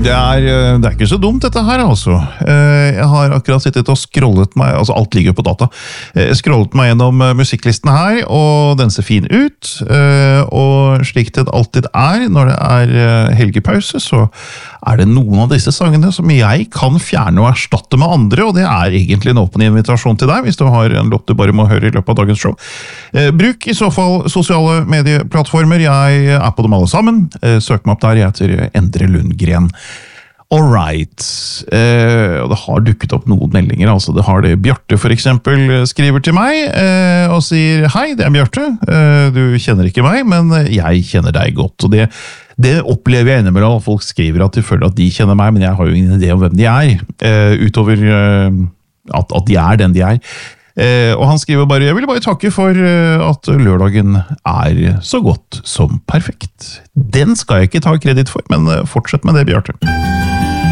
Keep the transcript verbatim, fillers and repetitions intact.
Det er, det er ikke så dumt dette her, altså. Jeg har akkurat sittet og scrollet meg, altså alt ligger på data, scrollet meg gjennom musikklisten her, og den ser fin ut, og slik det alltid er når det er helgepause, så er det noen av disse sangene som jeg kan fjerne og erstatte med andre, og det er egentlig en åpen invitasjon til deg, hvis du har en låt du bare må høre i løpet av dagens show. Bruk i så fall sosiale medieplattformer, jeg er på dem alle sammen, søk meg opp der, jeg heter Endre Lundgren. Alright, eh, og det har dukket opp noen meldinger, altså det har det Bjarte for eksempel skriver til meg eh, og sier hei, det er Bjarte, eh, du kjenner ikke meg, men jeg kjenner deg godt, og det, det opplever jeg innimellom at folk skriver at de føler at de kjenner meg, men jeg har jo ingen idé om hvem de er, eh, utover eh, at, at de er den de er. Eh, og han skriver bare, jeg vil bare takke for uh, at lørdagen er så godt som perfekt. Den skal jeg ikke ta kreditt for, men uh, fortsett med det, Bjarte.